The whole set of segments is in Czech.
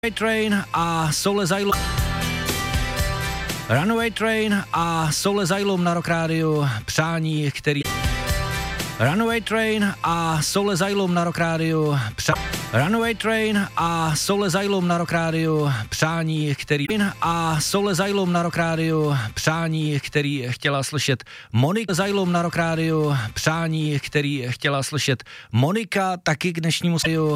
Train a Soul Asylum. Runaway Train a Soul Asylum na Rock Rádiu. Přání, který... Runaway Train a Soul Asylum na Rock Rádiu. Runaway Train a Soul Asylum na Rock Rádiu. Přání, který... A Soul Asylum na Rock Rádiu. Přání, který chtěla slyšet Monika. Asylum na Rock Rádiu. Přání, který chtěla slyšet Monika, taky k dnešnímu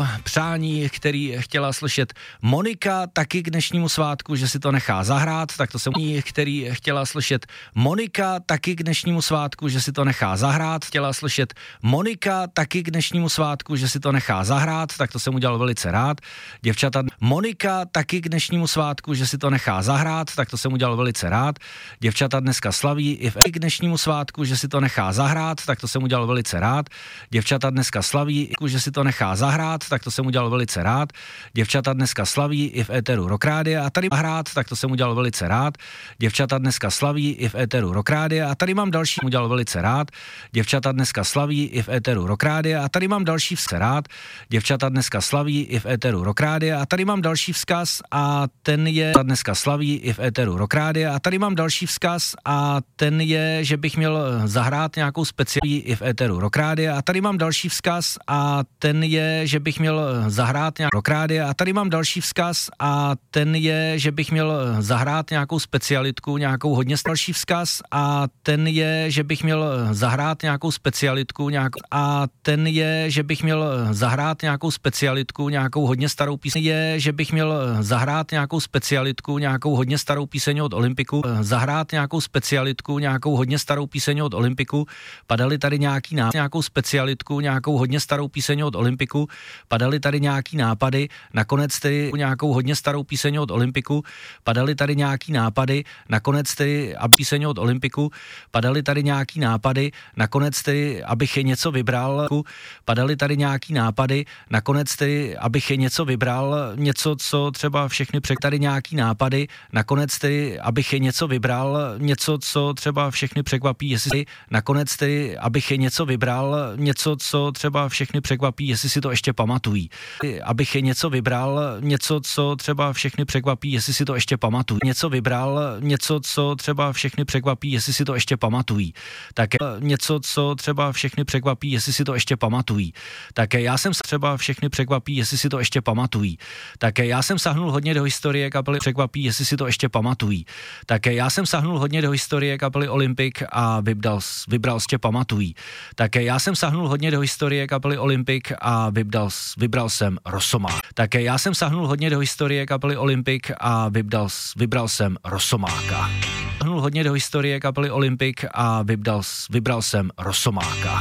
přání, který chtěla slyšet Monika, taky k dnešnímu svátku, že si to nechá zahrát, tak to se který chtěla slyšet Monika, taky k dnešnímu svátku, že si to nechá zahrát, chtěla slyšet Monika, taky k dnešnímu svátku, že si to nechá zahrát, tak to jsem udělal velice rád. Děvčata, Monika, taky k dnešnímu svátku, že si to nechá zahrát, tak to jsem udělal velice rád. Děvčata dneska slaví i k dnešnímu svátku, že si to nechá zahrát, tak to jsem udělal velice rád. Děvčata dneska slaví, že si to nechá zahrát, tak to jsem udělal velice rád. Děvčata dneska slaví i v éteru Rock Rádia a tady hrát, tak to jsem udělal velice rád. Děvčata dneska slaví i v éteru Rock Rádia a tady mám další, udělal velice rád. Děvčata dneska slaví i v éteru Rock Rádia a tady mám další vzkaz rád. Děvčata dneska slaví i v éteru Rock Rádia a tady mám další vzkaz a ten je dneska slaví i v éteru Rock Rádia a tady mám další vzkaz a ten je, že bych měl zahrát nějakou speciální i v éteru Rock Rádia a tady mám další vzkaz a ten je, že bych měl zahrát nějakou Rock Rádia a tady mám další vzkaz a ten je, že bych měl zahrát nějakou specialitku, nějakou hodně další vzkaz a ten je, že bych měl zahrát nějakou specialitku, a ten je, že bych měl zahrát nějakou specialitku, nějakou hodně starou píseň je, že bych měl zahrát nějakou specialitku, nějakou hodně starou píseň od Olympiku, zahrát nějakou specialitku, nějakou hodně starou píseň od Olympiku, padaly tady nějakou specialitku, nějakou hodně starou píseň od Olympiku, padaly tady nějaký nápady, nakonec tedy nějakou hodně starou píseň od Olympiku, padaly tady nějaký nápady, nakonec tedy a píseň od Olympiku, padaly tady nějaký nápady, nakonec tedy, abych je něco vybral, padaly tady nějaký nápady, nakonec tedy, abych je něco vybral, něco, co třeba všechny tady nějaký nápady, nakonec tedy, abych je něco vybral, něco, co třeba všechny překvapí, jestli nakonec tedy, abych je něco vybral, něco, co třeba všechny překvapí, jestli si to ještě pamatují. Abych je něco vybral, něco, co třeba všechny překvapí, jestli si to ještě pamatují. Něco vybral, něco, co třeba všechny překvapí, jestli si to ještě pamatují. Tak něco, co třeba všechny překvapí, jestli si to ještě pamatují. Tak já jsem třeba všechny překvapí, jestli si to ještě pamatují. Tak já jsem sahnul hodně do historie kapely překvapí, jestli si to ještě pamatují. Tak já jsem sahnul hodně do historie kapely Olympik a vybral ještě pamatují. Tak já jsem sahnul hodně do historie kapely Olympik a vybral jsem Rosomák. Tak já jsem sahnul hodně do historie kapely Olympik a vybral jsem Rosomáka. Sahnul hodně do historie kapely Olympik a vybral jsem Rosomáka.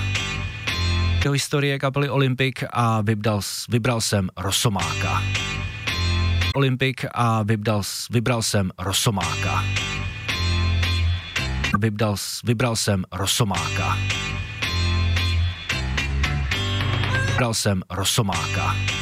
Do historie kapely Olympik a vybral jsem Rosomáka. Olympik a vybral jsem Rosomáka. Vybral jsem Rosomáka. Vybral jsem Rosomáka.